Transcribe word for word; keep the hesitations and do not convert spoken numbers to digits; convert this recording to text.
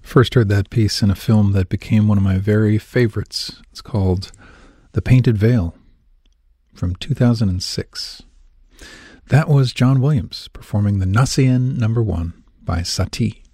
First heard that piece in a film that became one of my very favorites. It's called The Painted Veil from two thousand six. That was John Williams performing the Nasian Number One by Satie.